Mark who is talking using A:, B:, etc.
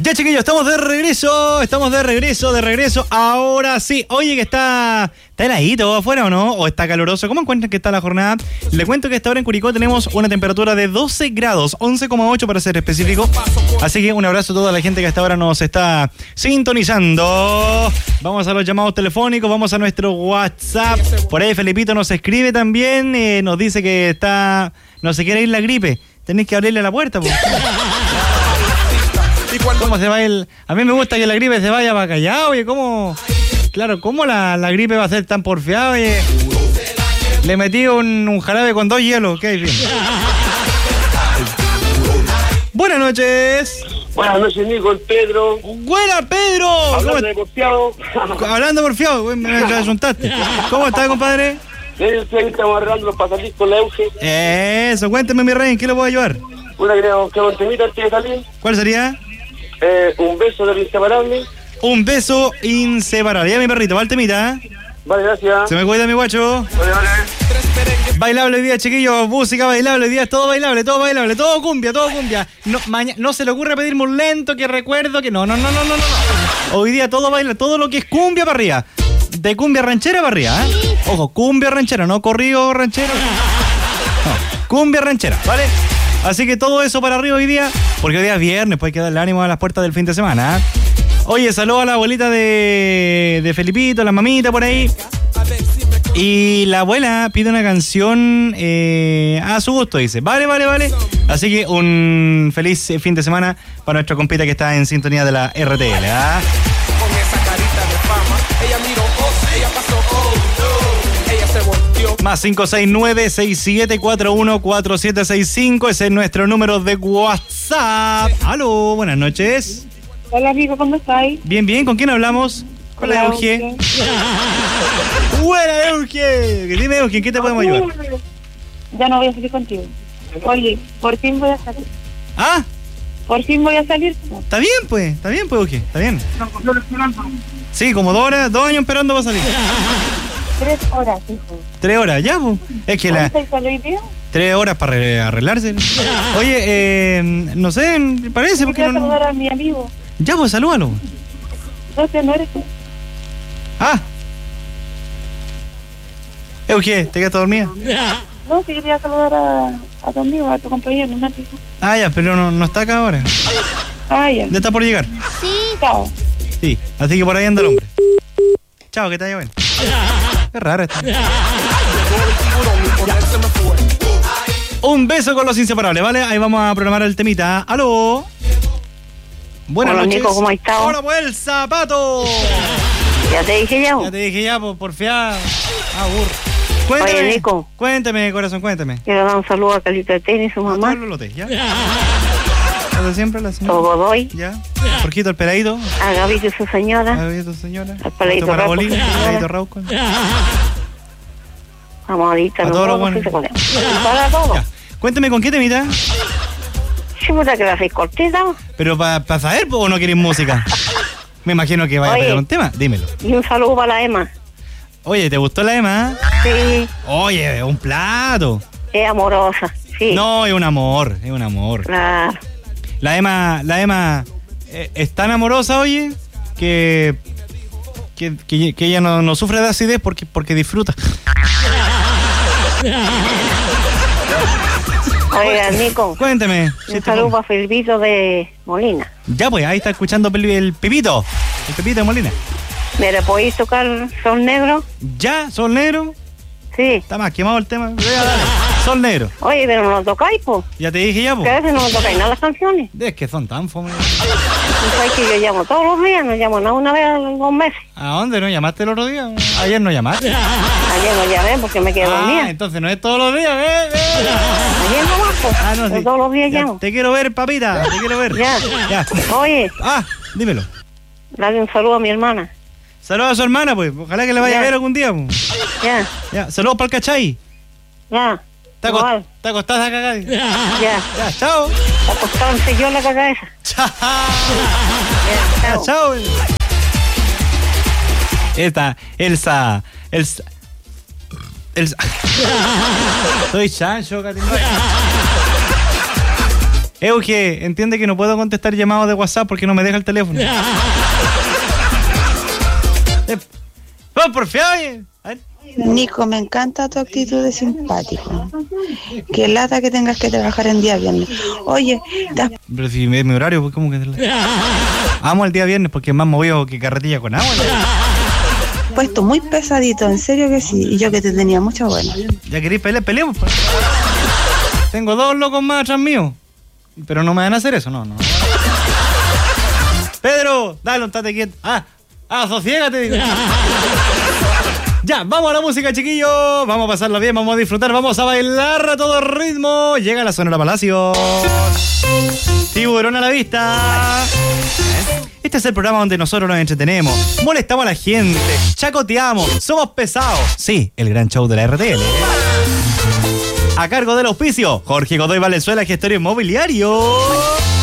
A: Ya, chiquillos, estamos de regreso. Ahora sí. Oye, que está heladito afuera, ¿o no? ¿O está caluroso? ¿Cómo encuentran que está la jornada? Le cuento que esta hora en Curicó tenemos una temperatura de 12 grados, 11,8 para ser específico. Así que un abrazo a toda la gente que hasta ahora nos está sintonizando. Vamos a los llamados telefónicos, vamos a nuestro WhatsApp. Por ahí Felipito nos escribe también, nos dice que no se quiere ir la gripe. Tenés que abrirle la puerta, pues. ¿Cómo se va A mí me gusta que la gripe se vaya para callado, oye, ¿cómo? Claro, ¿cómo la gripe va a ser tan porfiada, oye? Le metí un jarabe con 2 hielos, ¿qué? Bien. Buenas noches.
B: Buenas noches, Nico, el Pedro.
A: ¡Buena, Pedro!
B: Hablando de porfiado.
A: Hablando porfiado, me asuntaste. ¿Cómo estás, compadre?
B: Estamos arreglando los pasajes con la Euge.
A: Eso, cuénteme, mi rey, ¿en qué le puedo ayudar?
B: Que un temita antes de salir.
A: ¿Cuál sería?
B: Un beso del inseparable.
A: Un beso inseparable. Ya, mi perrito, va el temita.
B: Vale, gracias.
A: Se me cuida, mi guacho.
B: Vale.
A: Bailable hoy día, chiquillos. Música bailable hoy día. Todo bailable. Todo cumbia. No se le ocurre pedirme un lento, que recuerdo, que no. Hoy día todo baila, todo lo que es cumbia para arriba. De cumbia ranchera para arriba, ¿eh? Ojo, cumbia ranchera, no corrido ranchero. No, cumbia ranchera, ¿vale? Así que todo eso para arriba hoy día, porque hoy día es viernes, pues hay que darle ánimo a las puertas del fin de semana, ¿eh? Oye, saludo a la abuelita de Felipito, la mamita por ahí. Y la abuela pide una canción a su gusto, dice. Vale. Así que un feliz fin de semana para nuestra compita que está en sintonía de la RTL, ¿ah?
C: Con esa carita de fama, ella miró, ella pasó, ella se volteó.
A: Más 569-6741-4765. Ese es nuestro número de WhatsApp. Aló, buenas noches.
D: Hola, amigo, ¿cómo estáis?
A: Bien, ¿con quién hablamos? Con la Euge. Buena, Euge. Dime, Euge, ¿en qué te podemos ayudar?
D: Ya no voy a salir contigo. Oye, por fin voy a salir.
A: ¿Ah?
D: Por fin voy a salir.
A: Está bien, pues, Euge, está bien. Sí, como 2 años esperando para salir.
D: 3 horas, hijo.
A: 3 horas, ya, pues. Es que la...
D: ¿Cuánto salió hoy día?
A: 3 horas para arreglarse. Oye, no sé, parece porque
D: quiero
A: no...
D: saludar a mi amigo.
A: Ya, pues, salúdalo.
D: No eres tú.
A: Ah. Euge, ¿te quedaste dormida?
D: No, sí quería saludar a tu amigo, a tu compañero, ¿no?
A: Ah, ya, pero no está acá ahora.
D: Ah, ya.
A: Ya está por llegar.
D: Sí. Chao.
A: Sí, así que por ahí anda el hombre. Chao, que te vaya bien. Qué raro esto. Un beso con los inseparables, ¿vale? Ahí vamos a programar el temita. ¡Aló! Buenas noches.
D: Nico, ¿cómo estás?
A: Hola, pues el zapato.
D: Ya te dije ya.
A: Ya te dije ya, por fiar. Burro. Cuéntame,
D: Oye, Nico.
A: Cuéntame, corazón, cuéntame.
D: Quiero dar un saludo a Calita de Tenis, su mamá.
A: Todos los lotes, ¿ya? Lo de siempre, la señora.
D: Todo doy.
A: ¿Ya? Jorgito, el peladito.
D: A Gabito y su señora.
A: Gabito, señora.
D: Al peladito
A: para
D: Rauco,
A: Bolívar,
D: señora.
A: peladito Rauco.
D: Vamos ahorita.
A: A todos los buenos.
D: Para todo.
A: Ya. Cuéntame, ¿con qué temita?
D: Sí, puta que la hacéis cortita.
A: Pero para saber, ¿o no queréis música? Me imagino que vaya a pegar un tema. Dímelo.
D: Y un saludo para la Emma.
A: Oye, ¿te gustó la Emma?
D: Sí.
A: Oye, un plato.
D: Es amorosa, sí.
A: No, es un amor.
D: Claro.
A: La Emma es tan amorosa, oye, que ella no sufre de acidez porque disfruta.
D: Oiga, Nico.
A: Cuénteme.
D: Un saludo para Felipito de Molina.
A: Ya, pues, ahí está escuchando el Pepito. El Pepito de Molina.
D: ¿Me podéis tocar Sol Negro?
A: ¿Ya? ¿Sol Negro?
D: Sí.
A: Está más quemado el tema. Dale. Sol Negro.
D: Oye, pero no lo tocáis, po.
A: Ya te dije ya, po.
D: Que a veces no lo tocáis nada las canciones.
A: Es que son tan fome.
D: ¿Sabes que yo llamo todos los días? No llamo nada una vez a los 2 meses.
A: ¿A dónde no llamaste el otro día? Ayer no llamaste.
D: Ayer no llamé porque me quedé dormida.
A: Entonces no es todos los días,
D: Ayer nomás, po.
A: no, sí.
D: Todos los días
A: Ya,
D: llamo.
A: te quiero ver, papita. Te quiero ver.
D: Ya. Oye.
A: Dímelo.
D: Dale un saludo a mi hermana.
A: Saludos a su hermana, pues. Ojalá que la vaya a ver algún día, pues.
D: Ya.
A: Saludos para el cachai.
D: Ya.
A: ¿Te acostás a cagar?
D: Ya,
A: chao.
D: Te acostaste yo la cabeza.
A: Chao. Chao. Esta, Elsa. Soy Chancho, Catimba. Euge, entiende que no puedo contestar llamados de WhatsApp porque no me deja el teléfono. Por fin.
D: Nico, me encanta tu actitud de simpático. Qué lata que tengas que trabajar en día viernes. Oye,
A: pero si es mi horario, pues ¿cómo que? Amo el día viernes porque es más movido que carretilla con agua, ¿no?
D: Puesto muy pesadito, en serio que sí. Y yo que te tenía mucha buena.
A: ¿Ya queréis pelear? Peleemos, pues. Tengo 2 locos más atrás mío. Pero no me van a hacer eso, no. Pedro, dale un tate quieto. Sosiégate, digo. Ya, vamos a la música, chiquillos. Vamos a pasarlo bien, vamos a disfrutar, vamos a bailar a todo ritmo. Llega la Sonora Palacios. Tiburón a la vista. Este es el programa donde nosotros nos entretenemos, molestamos a la gente, chacoteamos, somos pesados. Sí, el gran show de la RTL. A cargo del auspicio, Jorge Godoy Valenzuela, gestor inmobiliario.